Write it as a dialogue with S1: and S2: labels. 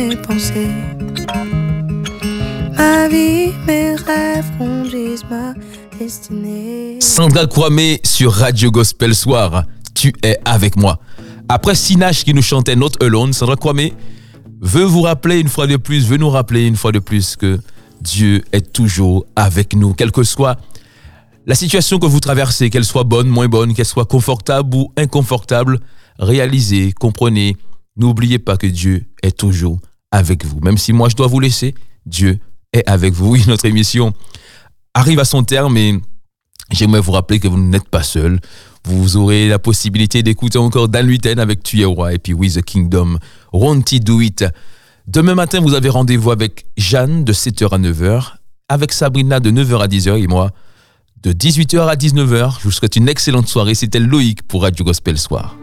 S1: mes pensées. Ma vie, mes rêves conduisent ma destinée.
S2: Sandra Kwame sur Radio Gospel Soir. Tu es avec moi. Après Sinach qui nous chantait Not Alone, Sandra Kwame veut nous rappeler une fois de plus que Dieu est toujours avec nous, quelle que soit la situation que vous traversez, qu'elle soit bonne, moins bonne, qu'elle soit confortable ou inconfortable. Réalisez, comprenez, n'oubliez pas que Dieu est toujours avec vous. Même si moi je dois vous laisser, Dieu est avec vous. Oui, notre émission arrive à son terme et j'aimerais vous rappeler que vous n'êtes pas seul. Vous aurez la possibilité d'écouter encore Dan Luyten avec Tu es roi et puis We the Kingdom, Won't He Do It. Demain matin, vous avez rendez-vous avec Jeanne de 7h à 9h, avec Sabrina de 9h à 10h et moi de 18h à 19h. Je vous souhaite une excellente soirée. C'était Loïc pour Radio Gospel Soir.